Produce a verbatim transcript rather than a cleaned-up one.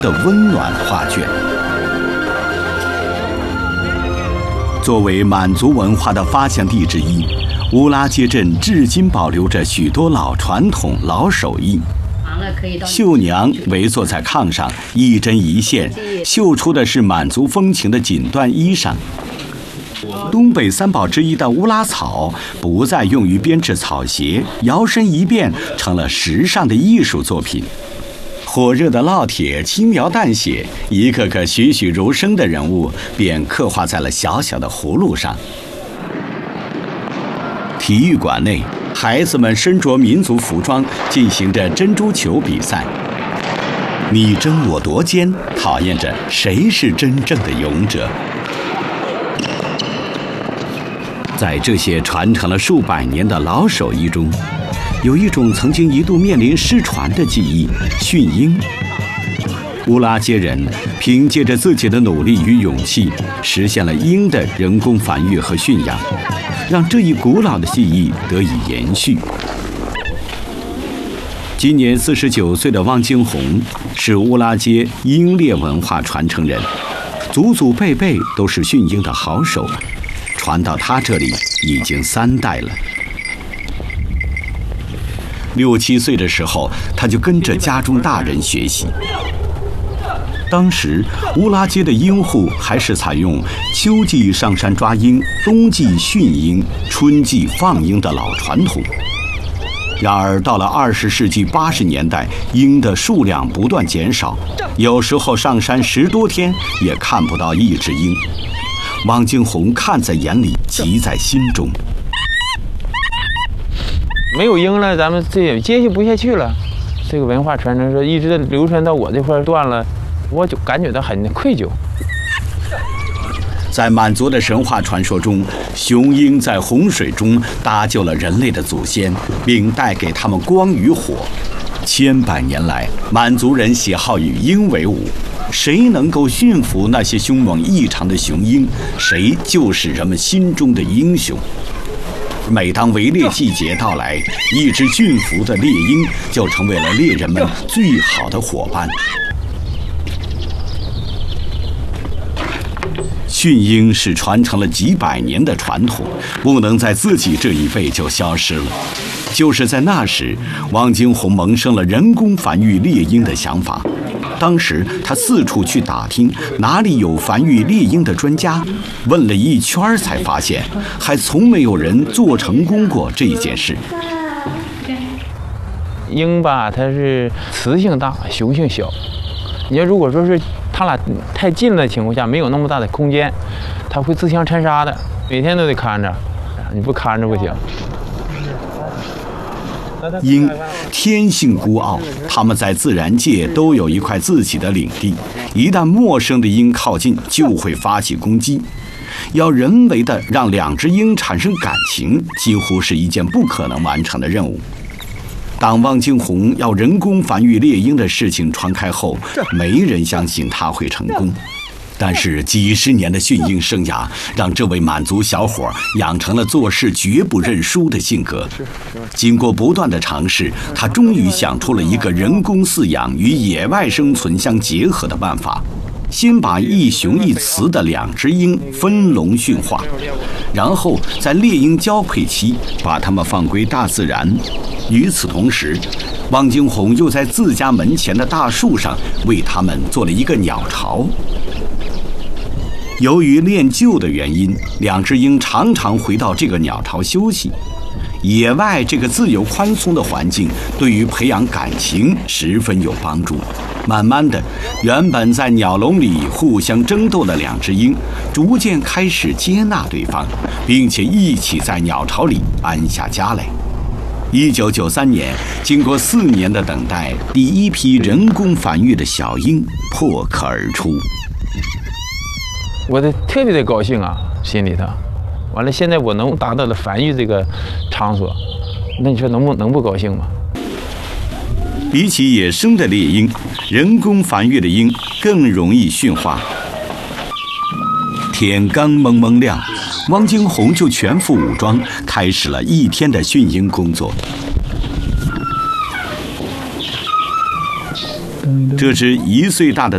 的温暖画卷。作为满族文化的发祥地之一，乌拉街镇至今保留着许多老传统、老手艺。绣娘围坐在炕上，一针一线绣出的是满族风情的锦缎衣裳。东北三宝之一的乌拉草不再用于编制草鞋，摇身一变成了时尚的艺术作品。火热的烙铁轻描淡写，一个个栩栩如生的人物便刻画在了小小的葫芦上。体育馆内，孩子们身着民族服装，进行着珍珠球比赛。你争我夺间，考验着谁是真正的勇者。在这些传承了数百年的老手艺中，有一种曾经一度面临失传的技艺——驯鹰。乌拉街人凭借着自己的努力与勇气，实现了鹰的人工繁育和驯养，让这一古老的技艺得以延续。今年四十九岁的汪金红是乌拉街鹰猎文化传承人，祖祖辈辈都是驯鹰的好手，传到他这里已经三代了。六七岁的时候，他就跟着家中大人学习。当时乌拉街的鹰户还是采用秋季上山抓鹰，冬季驯鹰，春季放鹰的老传统。然而到了二十世纪八十年代，鹰的数量不断减少，有时候上山十多天也看不到一只鹰。汪金红看在眼里，急在心中。 没有鹰了，咱们这也接续不下去了。这个文化传承说一直流传到我这块断了，我就感觉到很愧疚。 在满族的神话传说中，雄鹰在洪水中搭救了人类的祖先，并带给他们光与火。千百年来，满族人喜好与鹰为伍，谁能够驯服那些凶猛异常的雄鹰，谁就是人们心中的英雄。每当围猎季节到来，一只驯服的猎鹰就成为了猎人们最好的伙伴。驯鹰是传承了几百年的传统，不能在自己这一辈就消失了。就是在那时，汪金红萌生了人工繁育猎鹰的想法。当时他四处去打听哪里有繁育猎鹰的专家，问了一圈才发现，还从没有人做成功过这件事。 鹰吧，它是雌性大，雄性小。你要如果说是它俩太近的情况下，没有那么大的空间，它会自相残杀的。每天都得看着，你不看着不行。 鹰天性孤傲，它们在自然界都有一块自己的领地，一旦陌生的鹰靠近，就会发起攻击。要人为的让两只鹰产生感情，几乎是一件不可能完成的任务。当汪金红要人工繁育猎鹰的事情传开后，没人相信他会成功。但是几十年的驯鹰生涯，让这位满族小伙养成了做事绝不认输的性格。经过不断的尝试，他终于想出了一个人工饲养与野外生存相结合的办法。先把一雄一雌的两只鹰分笼驯化，然后在猎鹰交配期把它们放归大自然。与此同时，汪金红又在自家门前的大树上为它们做了一个鸟巢。由于练就的原因，两只鹰常常回到这个鸟巢休息。野外这个自由宽松的环境对于培养感情十分有帮助。慢慢的，原本在鸟笼里互相争斗的两只鹰逐渐开始接纳对方，并且一起在鸟巢里安下家来。一九九三年，经过四年的等待，第一批人工繁育的小鹰破壳而出。 我的特别的高兴啊，心里头。完了，现在我能达到了繁育这个场所，那你说能不能不高兴吗？ 比起野生的猎鹰，人工繁育的鹰更容易驯化。天刚蒙蒙亮，汪金红就全副武装，开始了一天的驯鹰工作。这只一岁大的